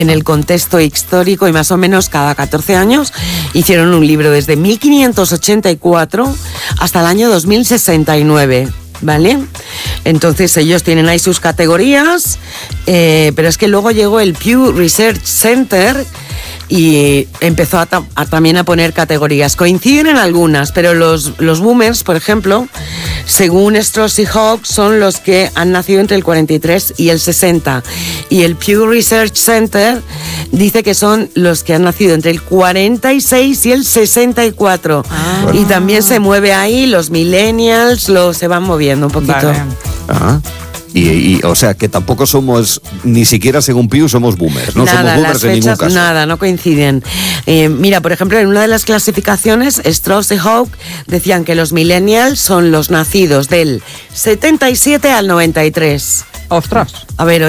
en el contexto histórico y más o menos cada 14 años hicieron un libro desde 1584 hasta el año 2069. ¿Vale? Entonces ellos tienen ahí sus categorías, pero es que luego llegó el Pew Research Center y empezó también a poner categorías. Coinciden en algunas, pero los boomers, por ejemplo, según Strauss y Hawkes, son los que han nacido entre el 43 y el 60. Y el Pew Research Center dice que son los que han nacido entre el 46 y el 64. Y también se mueve ahí los millennials, se van moviendo un poquito. Vale. Y o sea que tampoco somos, ni siquiera según Pew, somos boomers. No somos boomers las en ningún fechas, caso. nada, no coinciden. Mira, por ejemplo, en una de las clasificaciones, Strauss y Hawkes decían que los millennials son los nacidos del 77 al 93. ¡Ostras! A ver,